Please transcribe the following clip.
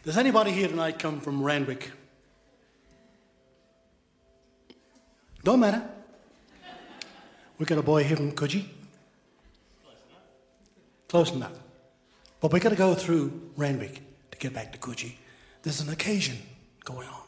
Does anybody here tonight come from Randwick? Don't matter. We got a boy here from Coogee. Close enough. But we got to go through Randwick to get back to Coogee. There's an occasion going on.